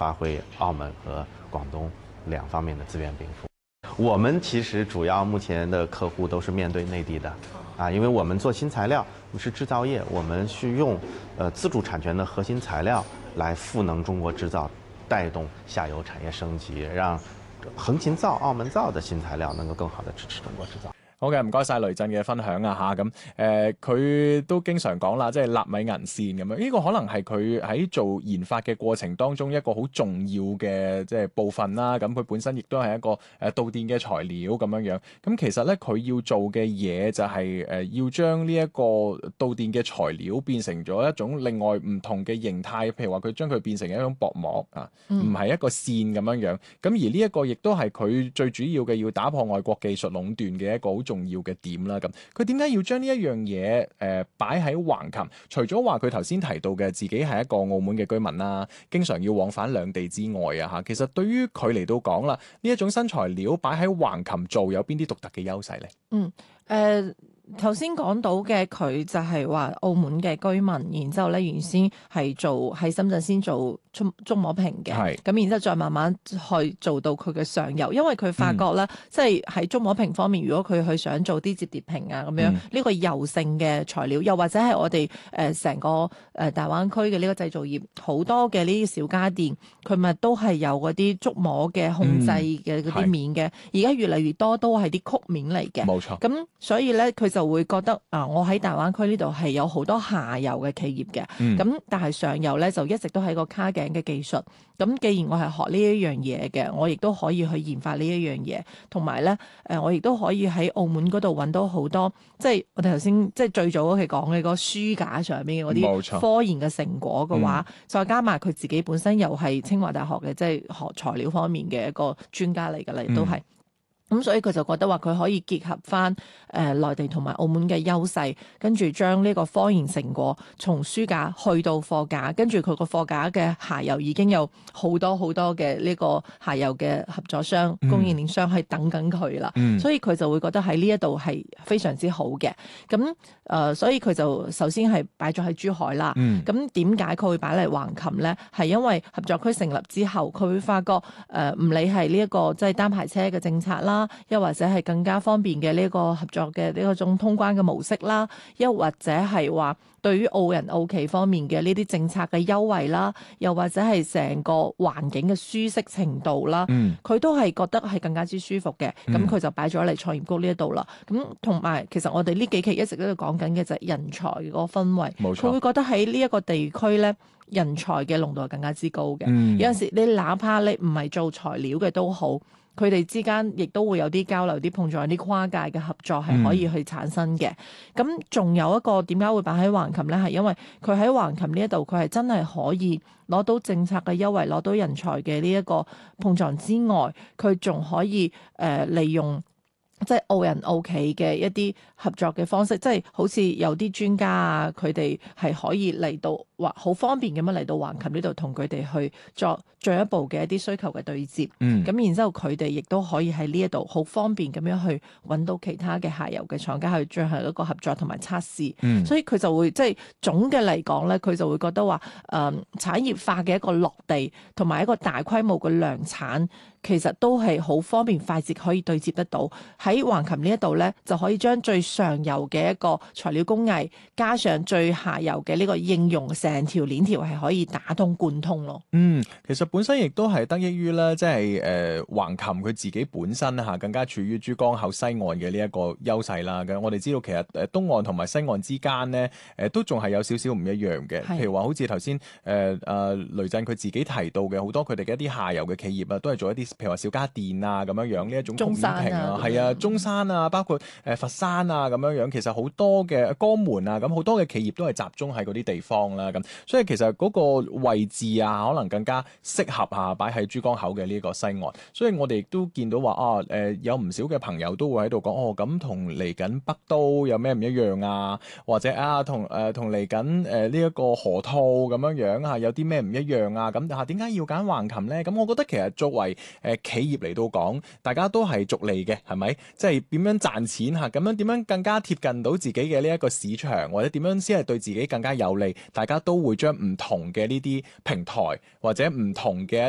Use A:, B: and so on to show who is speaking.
A: 發揮澳門和廣東兩方面的資源稟賦。我們其實主要目前的客戶都是面對內地的，因為我們做新材料，我們是製造業，我們是用自主產權的核心材料來賦能中國製造，帶動下游產業升級，讓橫琴造、澳門造的新材料能夠更好地支持中國製造。
B: 好嘅，唔該晒雷震嘅分享啊嚇，咁佢都經常講啦，即係納米銀線咁樣，呢個可能係佢喺做研發嘅過程當中一個好重要嘅即係部分啦。咁佢本身亦都係一個導電嘅材料咁樣樣。咁其實咧佢要做嘅嘢就係要將呢一個導電嘅材料變成咗一種另外唔同嘅形態，譬如話佢將佢變成一種薄膜啊，唔係一個線咁樣樣。咁而呢一個亦都係佢最主要嘅要打破外國技術壟斷嘅一個好重要嘅點啦。咁佢點解要將呢一樣嘢擺喺橫琴？除咗話佢頭先提到嘅自己係一個澳門嘅居民啦，經常要往返兩地之外啊嚇，其實對於佢嚟到講啦，呢一種新材料擺喺橫琴做有邊啲獨特嘅優勢咧？
C: 頭先講到嘅佢就係話澳門嘅居民，然之後咧原先係做喺深圳先做觸摸屏嘅，咁然之後再慢慢去做到佢嘅上游，因為佢發覺咧，即係喺觸摸屏方面，如果佢去想做啲摺疊屏啊咁樣，呢個柔性嘅材料，又或者係我哋成個大灣區嘅呢個製造業好多嘅呢啲小家電，佢咪都係有嗰啲觸摸嘅控制嘅嗰啲面嘅，而家越嚟越多都係啲曲面嚟嘅，
B: 冇錯。
C: 咁所以咧佢就會覺得我喺大灣區呢度係有好多下游嘅企業嘅，咁但係上游咧就一直都係個卡頸嘅技術。咁既然我係學呢一樣嘢嘅，我亦都可以去研發呢一樣嘢，同埋咧我亦都可以喺澳門嗰度揾到好多，即係我哋頭先即係最早佢講嘅個書架上面嘅嗰啲科研嘅成果嘅話，再加埋佢自己本身又係清華大學嘅，即係學材料方面嘅一個專家嚟㗎啦，亦都係。咁所以佢就覺得話佢可以結合翻內地同埋澳門嘅優勢，跟住將呢個科研成果從書架去到貨架，跟住佢個貨架嘅下游已經有好多好多嘅呢個下游嘅合作商、供應鏈商係等緊佢啦。所以佢就會覺得喺呢一度係非常之好嘅。咁所以佢就首先係擺咗喺珠海啦。咁點解佢會擺嚟橫琴咧？係因為合作區成立之後，佢會發覺唔理係呢一個即係單牌車嘅政策啦，又或者係更加方便嘅呢個合作嘅呢個種通關嘅模式啦，又或者係話對於澳人澳企方面嘅呢啲政策嘅優惠啦，又或者係成個環境嘅舒適程度啦，佢都係覺得係更加之舒服嘅。咁佢就擺咗嚟創業谷呢一度啦。咁同埋其實我哋呢幾期一直都喺度講緊嘅就係人才嗰個氛圍，佢會覺得喺呢一個地區咧，人才嘅濃度係更加之高嘅。有陣時你哪怕你唔係做材料嘅都好，佢哋之間亦都會有啲交流、啲碰撞、啲跨界嘅合作係可以去產生嘅。咁仲有一個點解會擺喺橫琴咧？係因為佢喺橫琴呢一度，佢係真係可以攞到政策嘅優惠，攞到人才嘅呢一個碰撞之外，佢仲可以利用即係澳人澳企嘅一啲合作嘅方式，即係好似有啲專家啊，佢哋係可以嚟到或好方便咁樣嚟到橫琴呢度同佢哋去作進一步嘅一啲需求嘅對接。咁然之後佢哋亦都可以喺呢一度好方便咁樣去揾到其他嘅下游嘅廠家去進行一個合作同埋測試。所以佢就會即係總嘅嚟講咧，佢就會覺得話產業化嘅一個落地同埋一個大規模嘅量產，其實都係好方便快捷可以對接得到。喺橫琴呢一度咧，就可以將最上游嘅一個材料工藝，加上最下游嘅呢個應用，成條鏈條係可以打通貫通咯。
B: 其實本身亦都係得益於咧，即係橫琴佢自己本身嚇更加處於珠江口西岸嘅呢一個優勢啦。咁我哋知道其實東岸同埋西岸之間咧，都仲係有少少唔一樣嘅。譬如話好似頭先雷震佢自己提到嘅好多佢哋嘅一啲下游嘅企業啊，都係做一啲譬如話小家電啊咁樣呢一種曲面屏啊，係啊，中山啊，包括佛山啊咁樣，其實好多嘅江門啊，咁好多嘅企業都係集中喺嗰啲地方啦。咁所以其實嗰個位置啊，可能更加適合啊擺喺珠江口嘅呢個西岸。所以我哋亦都見到話有唔少嘅朋友都會喺度講咁同嚟緊北都有咩唔一樣啊？或者同嚟緊呢一個河套咁樣啊，有啲咩唔一樣啊？咁點解要揀橫琴咧？咁我覺得其實作為企業嚟到講，大家都係逐利嘅，係咪？即係點樣賺錢嚇？咁樣點樣更加貼近到自己嘅呢一個市場，或者點樣先係對自己更加有利？大家都會將唔同嘅呢啲平台或者唔同嘅